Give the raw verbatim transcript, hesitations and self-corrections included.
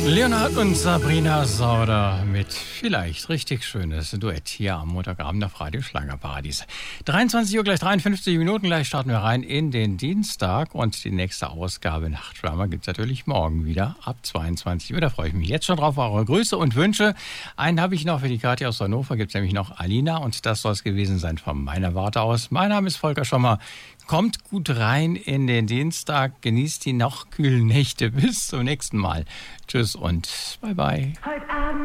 Leonhard und Sabrina Sauder mit vielleicht richtig schönes Duett hier am Montagabend auf Radio Schlagerparadies. dreiundzwanzig Uhr, gleich dreiundfünfzig Minuten, gleich starten wir rein in den Dienstag und die nächste Ausgabe Nachtschwärmer gibt es natürlich morgen wieder ab zweiundzwanzig Uhr. Da freue ich mich jetzt schon drauf, eure Grüße und Wünsche. Einen habe ich noch für die Katja aus Hannover, gibt es nämlich noch Alina und das soll es gewesen sein von meiner Warte aus. Mein Name ist Volker Schommer. Kommt gut rein in den Dienstag, genießt die noch kühlen Nächte. Bis zum nächsten Mal. Tschüss und bye bye.